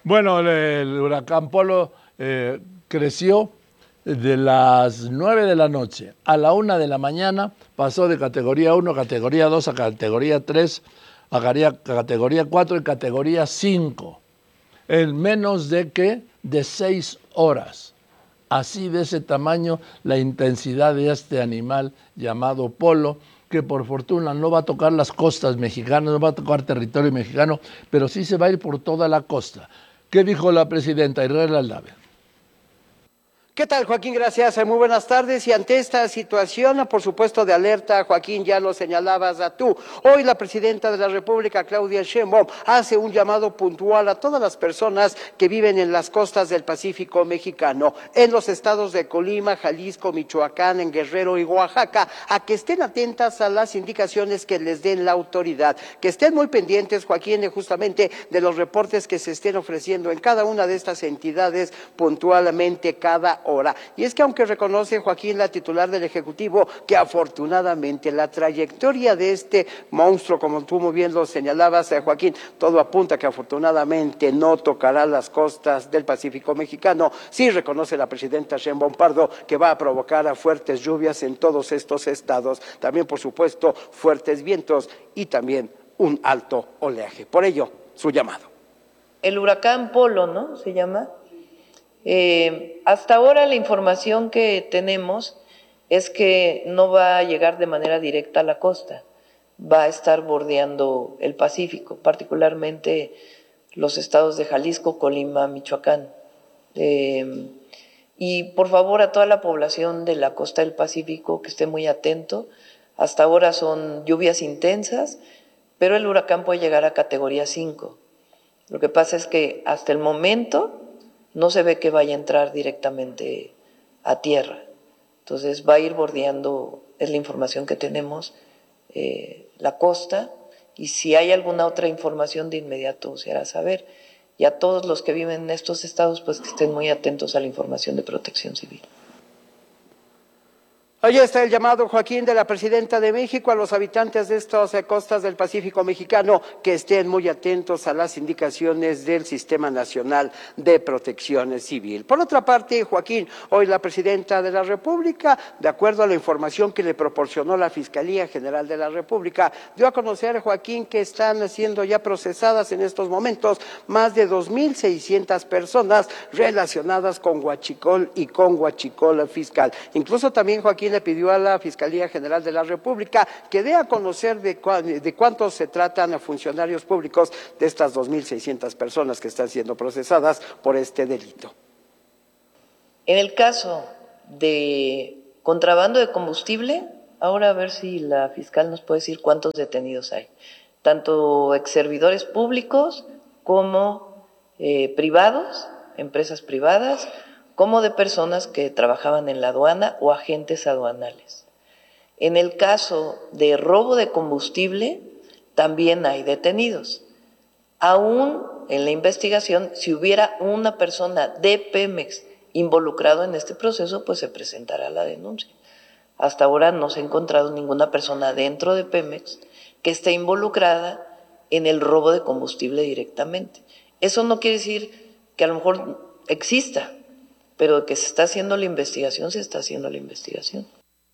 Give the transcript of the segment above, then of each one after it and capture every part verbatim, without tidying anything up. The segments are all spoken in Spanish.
Bueno, el, el huracán Polo eh, creció de las nueve de la noche a la una de la mañana, pasó de categoría uno a categoría dos a categoría tres, a categoría cuatro y categoría cinco, en menos de que de seis horas. Así de ese tamaño la intensidad de este animal llamado Polo, que por fortuna no va a tocar las costas mexicanas, no va a tocar territorio mexicano, pero sí se va a ir por toda la costa. ¿Qué dijo la presidenta Israel Aldave? ¿Qué tal, Joaquín? Gracias. Muy buenas tardes. Y ante esta situación, por supuesto, de alerta, Joaquín, ya lo señalabas a tú. Hoy la presidenta de la República, Claudia Sheinbaum, hace un llamado puntual a todas las personas que viven en las costas del Pacífico mexicano, en los estados de Colima, Jalisco, Michoacán, en Guerrero y Oaxaca, a que estén atentas a las indicaciones que les den la autoridad, que estén muy pendientes, Joaquín, justamente de los reportes que se estén ofreciendo en cada una de estas entidades puntualmente cada hora. Y es que aunque reconoce Joaquín, la titular del Ejecutivo, que afortunadamente la trayectoria de este monstruo, como tú muy bien lo señalabas, eh, Joaquín, todo apunta que afortunadamente no tocará las costas del Pacífico mexicano, sí reconoce la presidenta Sheinbaum Pardo que va a provocar a fuertes lluvias en todos estos estados, también por supuesto fuertes vientos y también un alto oleaje. Por ello, su llamado. El huracán Polo, ¿no? Se llama. Eh, hasta ahora la información que tenemos es que no va a llegar de manera directa a la costa, va a estar bordeando el Pacífico, particularmente los estados de Jalisco, Colima, Michoacán. Eh, y por favor a toda la población de la costa del Pacífico que esté muy atento. Hasta ahora son lluvias intensas, pero el huracán puede llegar a categoría cinco. Lo que pasa es que hasta el momento no se ve que vaya a entrar directamente a tierra. Entonces va a ir bordeando, es la información que tenemos, eh, la costa, y si hay alguna otra información de inmediato se hará saber. Y a todos los que viven en estos estados, pues que estén muy atentos a la información de Protección Civil. Ahí está el llamado, Joaquín, de la presidenta de México a los habitantes de estas costas del Pacífico mexicano que estén muy atentos a las indicaciones del Sistema Nacional de Protección Civil. Por otra parte, Joaquín, hoy la presidenta de la República, de acuerdo a la información que le proporcionó la Fiscalía General de la República, dio a conocer, Joaquín, que están siendo ya procesadas en estos momentos más de dos mil seiscientas personas relacionadas con Huachicol y con Huachicol Fiscal. Incluso también, Joaquín, le pidió a la Fiscalía General de la República que dé a conocer de, cu de cuántos se tratan a funcionarios públicos de estas dos mil seiscientas personas que están siendo procesadas por este delito. En el caso de contrabando de combustible, ahora a ver si la fiscal nos puede decir cuántos detenidos hay, tanto exservidores públicos como eh, privados, empresas privadas, como de personas que trabajaban en la aduana o agentes aduanales. En el caso de robo de combustible, también hay detenidos. Aún en la investigación, si hubiera una persona de Pemex involucrado en este proceso, pues se presentará la denuncia. Hasta ahora no se ha encontrado ninguna persona dentro de Pemex que esté involucrada en el robo de combustible directamente. Eso no quiere decir que a lo mejor exista, pero que se está haciendo la investigación, se está haciendo la investigación.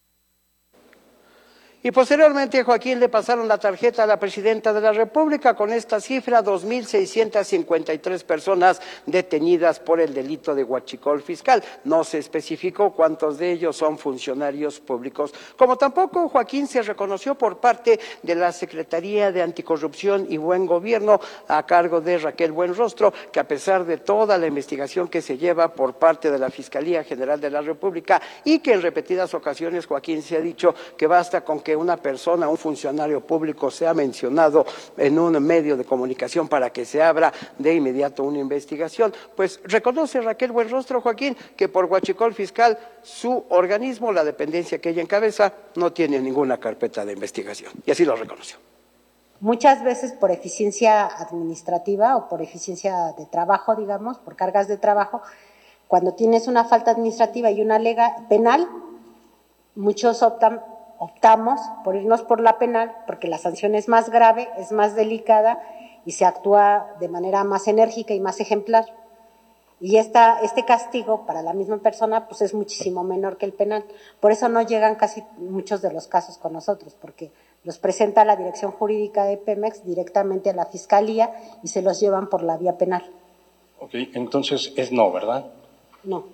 Y posteriormente, Joaquín, le pasaron la tarjeta a la presidenta de la República con esta cifra, dos mil seiscientas cincuenta y tres personas detenidas por el delito de huachicol fiscal. No se especificó cuántos de ellos son funcionarios públicos. Como tampoco, Joaquín, se reconoció por parte de la Secretaría de Anticorrupción y Buen Gobierno a cargo de Raquel Buenrostro, que a pesar de toda la investigación que se lleva por parte de la Fiscalía General de la República y que en repetidas ocasiones, Joaquín, se ha dicho que basta con que una persona, un funcionario público sea mencionado en un medio de comunicación para que se abra de inmediato una investigación, pues reconoce Raquel Buenrostro, Joaquín, que por huachicol fiscal su organismo, la dependencia que ella encabeza, no tiene ninguna carpeta de investigación, y así lo reconoció. Muchas veces por eficiencia administrativa o por eficiencia de trabajo, digamos, por cargas de trabajo, cuando tienes una falta administrativa y una lega penal, muchos optan optamos por irnos por la penal porque la sanción es más grave, es más delicada y se actúa de manera más enérgica y más ejemplar. Y esta, este castigo para la misma persona pues es muchísimo menor que el penal. Por eso no llegan casi muchos de los casos con nosotros, porque los presenta la Dirección Jurídica de Pemex directamente a la Fiscalía y se los llevan por la vía penal. Ok, entonces es no, ¿verdad? No.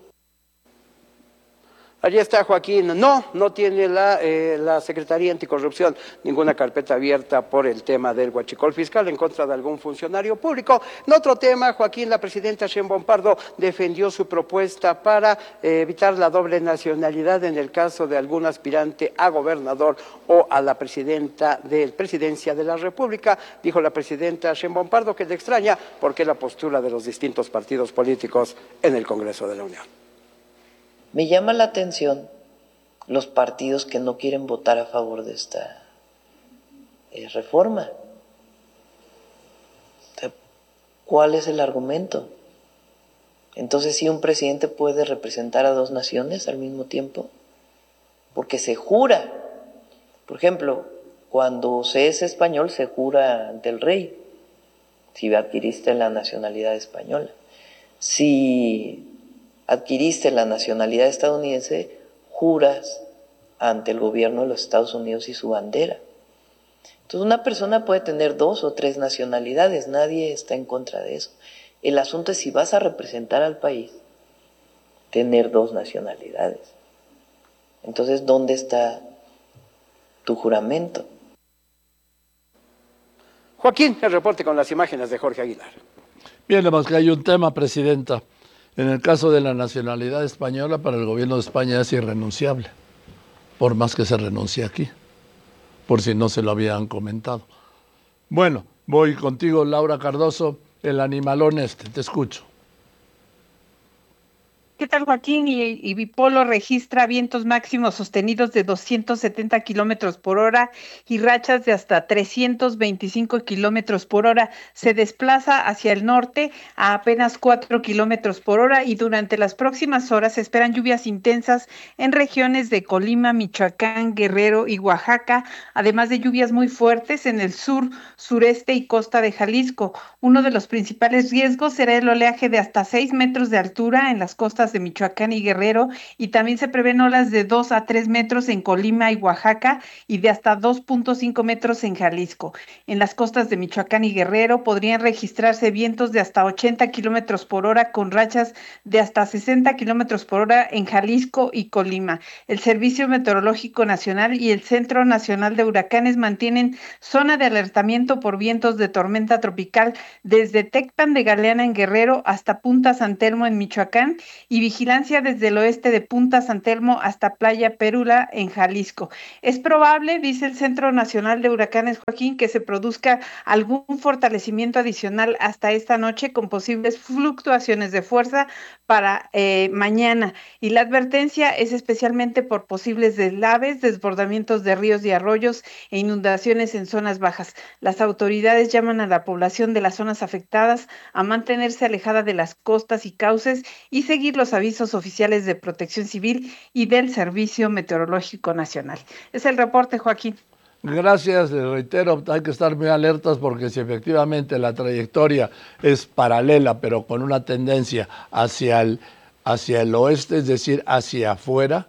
Allí está Joaquín. No, no tiene la, eh, la Secretaría Anticorrupción ninguna carpeta abierta por el tema del huachicol fiscal en contra de algún funcionario público. En otro tema, Joaquín, la presidenta Sheinbaum Pardo defendió su propuesta para eh, evitar la doble nacionalidad en el caso de algún aspirante a gobernador o a la presidenta de presidencia de la República. Dijo la presidenta Sheinbaum Pardo que le extraña porque la postura de los distintos partidos políticos en el Congreso de la Unión. Me llama la atención los partidos que no quieren votar a favor de esta eh, reforma. ¿Cuál es el argumento? Entonces, ¿sí un presidente puede representar a dos naciones al mismo tiempo? Porque se jura. Por ejemplo, cuando se es español, se jura ante el rey, si adquiriste la nacionalidad española. Si adquiriste la nacionalidad estadounidense, juras ante el gobierno de los Estados Unidos y su bandera. Entonces una persona puede tener dos o tres nacionalidades, nadie está en contra de eso. El asunto es si vas a representar al país, tener dos nacionalidades. Entonces, ¿dónde está tu juramento? Joaquín, el reporte con las imágenes de Jorge Aguilar. Bien, además que hay un tema, presidenta. En el caso de la nacionalidad española, para el gobierno de España es irrenunciable, por más que se renuncie aquí, por si no se lo habían comentado. Bueno, voy contigo, Laura Cardoso, el animalón este, te escucho. ¿Qué tal, Joaquín? Y, y Bipolo registra vientos máximos sostenidos de doscientos setenta kilómetros por hora y rachas de hasta trescientos veinticinco kilómetros por hora. Se desplaza hacia el norte a apenas cuatro kilómetros por hora y durante las próximas horas se esperan lluvias intensas en regiones de Colima, Michoacán, Guerrero y Oaxaca, además de lluvias muy fuertes en el sur, sureste y costa de Jalisco. Uno de los principales riesgos será el oleaje de hasta seis metros de altura en las costas de Michoacán y Guerrero, y también se prevén olas de dos a tres metros en Colima y Oaxaca y de hasta dos punto cinco metros en Jalisco. En las costas de Michoacán y Guerrero podrían registrarse vientos de hasta ochenta kilómetros por hora con rachas de hasta sesenta kilómetros por hora en Jalisco y Colima. El Servicio Meteorológico Nacional y el Centro Nacional de Huracanes mantienen zona de alertamiento por vientos de tormenta tropical desde Tecpan de Galeana en Guerrero hasta Punta San Telmo en Michoacán y vigilancia desde el oeste de Punta San Telmo hasta Playa Pérula en Jalisco. Es probable, dice el Centro Nacional de Huracanes, Joaquín, que se produzca algún fortalecimiento adicional hasta esta noche con posibles fluctuaciones de fuerza para eh, mañana. Y la advertencia es especialmente por posibles deslaves, desbordamientos de ríos y arroyos e inundaciones en zonas bajas. Las autoridades llaman a la población de las zonas afectadas a mantenerse alejada de las costas y cauces y seguir los avisos oficiales de Protección Civil y del Servicio Meteorológico Nacional. Es el reporte, Joaquín. Gracias, les reitero, hay que estar muy alertas porque si efectivamente la trayectoria es paralela, pero con una tendencia hacia el, hacia el oeste, es decir, hacia afuera,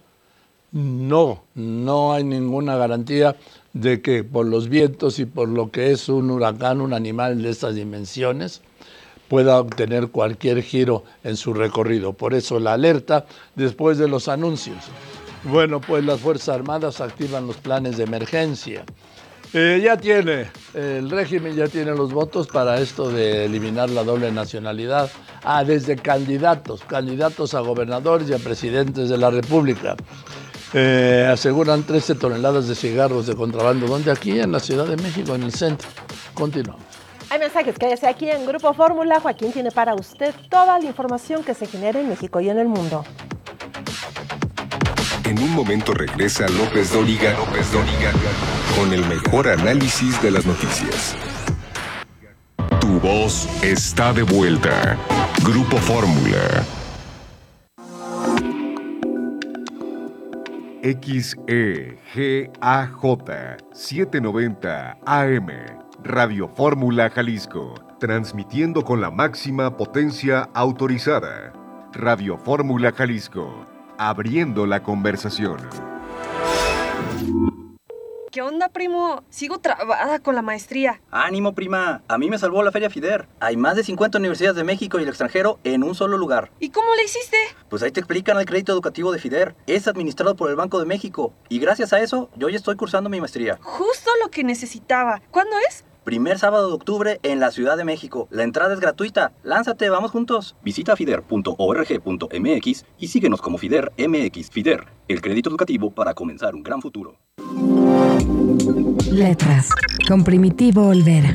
no, no hay ninguna garantía de que por los vientos y por lo que es un huracán, un animal de estas dimensiones, pueda obtener cualquier giro en su recorrido. Por eso la alerta después de los anuncios. Bueno, pues las Fuerzas Armadas activan los planes de emergencia. Eh, ya tiene, el régimen ya tiene los votos para esto de eliminar la doble nacionalidad. Ah, desde candidatos, candidatos a gobernadores y a presidentes de la República. Eh, aseguran trece toneladas de cigarros de contrabando. ¿Dónde? Aquí en la Ciudad de México, en el centro. Continuamos. Hay mensajes, quédese aquí en Grupo Fórmula. Joaquín tiene para usted toda la información que se genera en México y en el mundo. En un momento regresa López Dóriga, López Dóriga, con el mejor análisis de las noticias. Tu voz está de vuelta. Grupo Fórmula. X E G A J setecientos noventa A M, Radio Fórmula Jalisco, transmitiendo con la máxima potencia autorizada. Radio Fórmula Jalisco, abriendo la conversación. ¿Qué onda, primo? Sigo trabada con la maestría. ¡Ánimo, prima! A mí me salvó la Feria FIDER. Hay más de cincuenta universidades de México y el extranjero en un solo lugar. ¿Y cómo le hiciste? Pues ahí te explican el crédito educativo de FIDER. Es administrado por el Banco de México. Y gracias a eso, yo ya estoy cursando mi maestría. Justo lo que necesitaba. ¿Cuándo es? Primer sábado de octubre en la Ciudad de México. La entrada es gratuita. Lánzate, vamos juntos. Visita fider punto org punto m x y síguenos como FIDER M X. FIDER, el crédito educativo para comenzar un gran futuro. Letras, con Primitivo Olvera.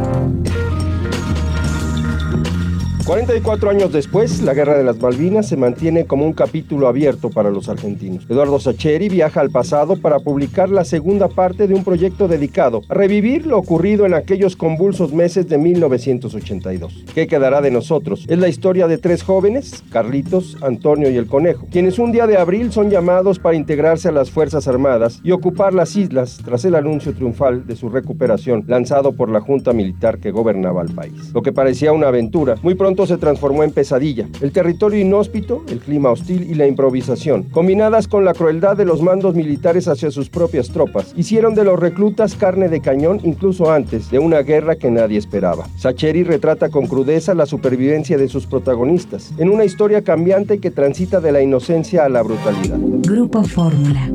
cuarenta y cuatro años después, la Guerra de las Malvinas se mantiene como un capítulo abierto para los argentinos. Eduardo Sacheri viaja al pasado para publicar la segunda parte de un proyecto dedicado a revivir lo ocurrido en aquellos convulsos meses de mil novecientos ochenta y dos. ¿Qué quedará de nosotros? Es la historia de tres jóvenes, Carlitos, Antonio y el Conejo, quienes un día de abril son llamados para integrarse a las Fuerzas Armadas y ocupar las islas tras el anuncio triunfal de su recuperación lanzado por la junta militar que gobernaba el país. Lo que parecía una aventura, muy pronto se transformó en pesadilla. El territorio inhóspito, el clima hostil y la improvisación, combinadas con la crueldad de los mandos militares hacia sus propias tropas, hicieron de los reclutas carne de cañón incluso antes de una guerra que nadie esperaba. Sacheri retrata con crudeza la supervivencia de sus protagonistas, en una historia cambiante que transita de la inocencia a la brutalidad. Grupo Fórmula.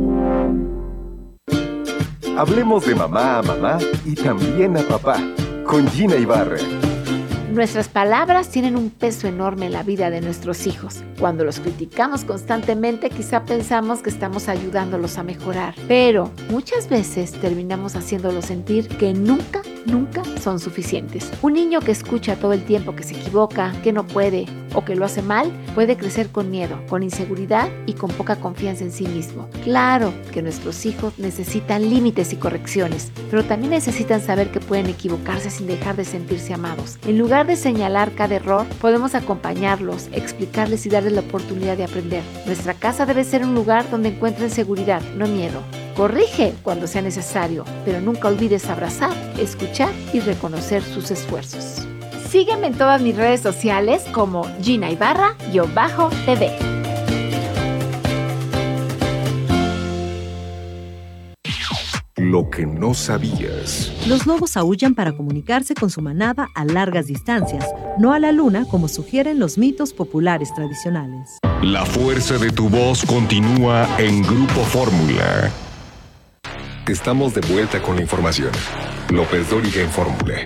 Hablemos de mamá a mamá y también a papá, con Gina Ibarra. Nuestras palabras tienen un peso enorme en la vida de nuestros hijos. Cuando los criticamos constantemente, quizá pensamos que estamos ayudándolos a mejorar, pero muchas veces terminamos haciéndolos sentir que nunca, nunca son suficientes. Un niño que escucha todo el tiempo que se equivoca, que no puede o que lo hace mal, puede crecer con miedo, con inseguridad y con poca confianza en sí mismo. Claro que nuestros hijos necesitan límites y correcciones, pero también necesitan saber que pueden equivocarse sin dejar de sentirse amados. En lugar de señalar cada error, podemos acompañarlos, explicarles y darles la oportunidad de aprender. Nuestra casa debe ser un lugar donde encuentren seguridad, no miedo. Corrige cuando sea necesario, pero nunca olvides abrazar, escuchar y reconocer sus esfuerzos. Sígueme en todas mis redes sociales como Gina Ibarra-T V. Lo que no sabías. Los lobos aúllan para comunicarse con su manada a largas distancias, no a la luna como sugieren los mitos populares tradicionales. La fuerza de tu voz continúa en Grupo Fórmula. Estamos de vuelta con la información. López Dóriga en Fórmula.